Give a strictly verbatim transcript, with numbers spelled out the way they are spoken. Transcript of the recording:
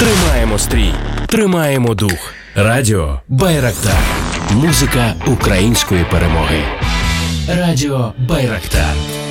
Тримаємо стрій, тримаємо дух. Радіо Байрактар. Музика української перемоги. Радіо Байрактар.